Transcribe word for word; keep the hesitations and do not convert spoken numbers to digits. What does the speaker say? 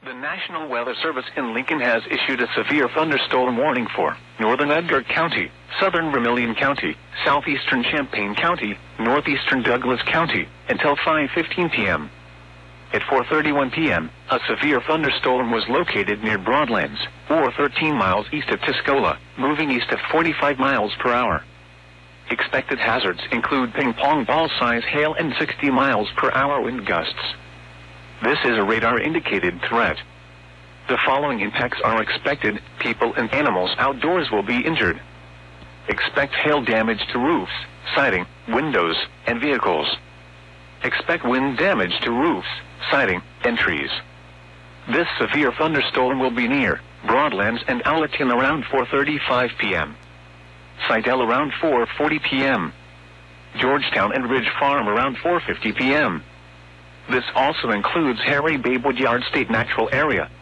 The National Weather Service in Lincoln has issued a severe thunderstorm warning for northern Edgar County, southern Vermilion County, southeastern Champaign County, northeastern Douglas County, until five fifteen p m At four thirty-one p m, a severe thunderstorm was located near Broadlands, or thirteen miles east of Tuscola, moving east at forty-five miles per hour. Expected hazards include ping-pong ball-size hail and sixty miles per hour wind gusts. This is a radar-indicated threat. The following impacts are expected: people and animals outdoors will be injured. Expect hail damage to roofs, siding, windows, and vehicles. Expect wind damage to roofs, siding, and trees. This severe thunderstorm will be near Broadlands and Allerton around four thirty-five p m Seidel around four forty p m Georgetown and Ridge Farm around four fifty p m This also includes Harry Bay Woodyard State Natural Area,